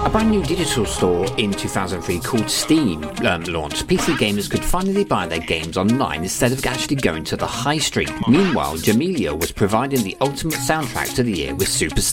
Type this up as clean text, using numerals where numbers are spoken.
A brand new digital store in 2003 called Steam launched. PC gamers could finally buy their games online instead of actually going to the high street. Meanwhile, Jamelia was providing the ultimate soundtrack to the year with Super